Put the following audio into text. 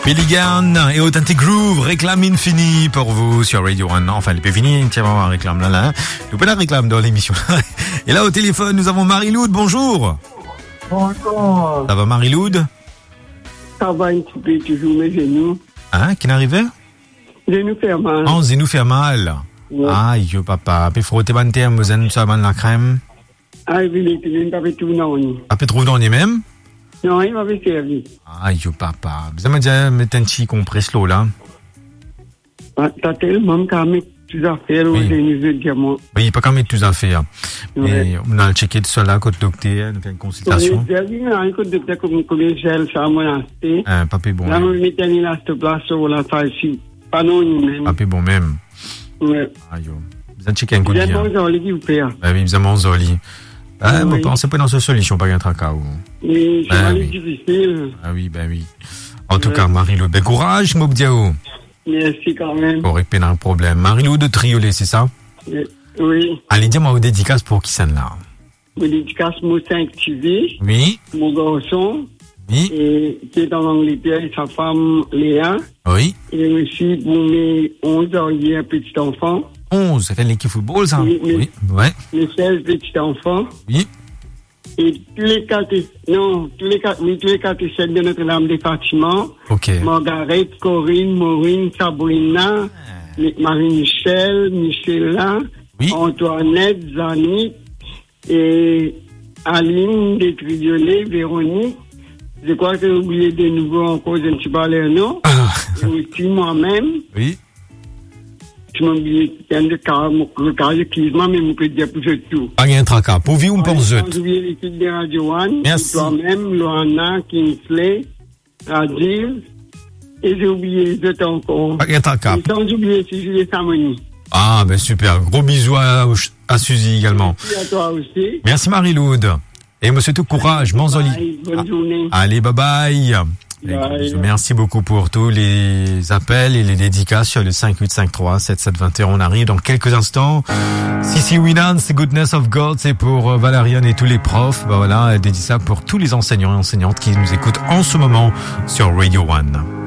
Milligan et Authentic Groove, réclame infinie pour vous sur Radio One. Enfin, elle peut finir, tiens, on réclame là. Nous pas la réclame dans l'émission. Et là, au téléphone, nous avons Marie-Loud, bonjour. Bonjour. Ça va, Marie-Loud? Ça va un petit peu, toujours mes genoux. Hein, qui n'arrivait? Genoux fait mal. Oh, genoux fait mal. Ouais. Aïe, papa. Puis frotter ban terme, vous avez ça, ban la crème. Ah, il m'avait tout non. Après, trouve dans les mêmes? Non, il m'avait servi. Aïe, papa. Vous avez déjà mettre un petit compresse l'eau, là? T'as tellement qu'à mettre tout à faire aux genoux de diamant. Oui, pas qu'à mettre tout à faire. Ouais. Et on a le checké de cela, quand le docteur, on fait une consultation. J'ai vu, écoute, depuis que le gel, ça m'a acheté. Papé bon. Là, on mettait une à cette place, on l'a fait ici. Pas non, même. Papé bon même. Ouais. Aïe, vous avez checké un coup de J'ai dire. bon, j'ai dit, vous faire. Oui, vous avez mon zoli. Ah, Oui. vous pensez pas dans cette solution, pas qu'un tracas, ou? Mais c'est Ah, pas oui. difficile. Ah oui, ben oui. En tout cas, Marie-Lou, ben courage, Mobdiao. Merci quand même. Pour répéter un problème. Marie-Lou de Triolet, c'est ça? Oui. Allez, dis-moi, aux dédicaces pour qui ça là? Mon dédicace, mon 5 TV, Oui, mon garçon, oui, et qui est en Angleterre, et sa femme Léa, oui. et aussi pour mes 11 ans, il y a un petit enfant, 11, ça fait l'équipe football, ça? Oui, oui. Oui, ouais, mes 16 petits enfants, oui. et tous les quatre celles de Notre-Dame des Fatima, Ok. Margaret, Corinne, Maureen, Sabrina, Marie-Michel, Michela, Oui. Antoinette, Zanik, et Aline, des Triolets, Véronique. Je crois que j'ai oublié de nouveau encore, je ne sais pas leur nom. Ah, Et aussi moi-même, oui. je m'ai oublié le cas de Kisma, mais je peux dire pour tout. Pas un tracas. Pour vivre, on pense J'ai oublié l'équipe de Radio One, Merci. et toi-même, Loana, Kingsley, Adil, et j'ai oublié les autres encore. Pas un tracas. Et sans oublier si Julie Samoni. Ah, ben super. Gros bisous à Suzy également. Merci à toi aussi. Merci Marie-Loud. Et monsieur tout courage, Manzoli. Bye, bonne journée. Allez, bye bye. Et Bye. bisous. Merci beaucoup pour tous les appels et les dédicaces sur le 5853-7721. On arrive dans quelques instants. Sissi Winan, c'est Goodness of God, c'est pour Valériane et tous les profs. Bah voilà, elle dédie ça pour tous les enseignants et enseignantes qui nous écoutent en ce moment sur Radio One.